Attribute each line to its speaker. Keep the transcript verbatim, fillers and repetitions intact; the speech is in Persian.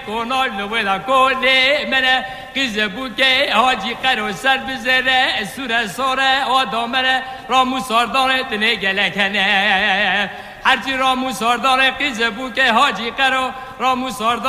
Speaker 1: کنال نویلا کولی منه قیزه بوکه حاجی قرو سر بزره سوره سوره آدامره رامو ساردانه دنه گلکنه هرچی رامو ساردانه قیزه بوکه حاجی قرو رامو ساردانه